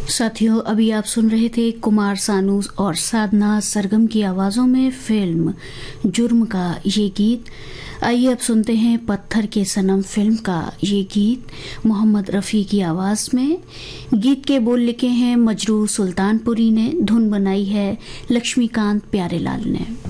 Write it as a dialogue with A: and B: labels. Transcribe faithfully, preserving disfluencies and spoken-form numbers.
A: साथियों, अभी आप सुन रहे थे कुमार सानू और साधना सरगम की आवाज़ों में फिल्म जुर्म का ये गीत। आइए अब सुनते हैं पत्थर के सनम फिल्म का ये गीत मोहम्मद रफ़ी की आवाज़ में। गीत के बोल लिखे हैं मजरूर सुल्तानपुरी ने, धुन बनाई है लक्ष्मीकांत प्यारेलाल ने।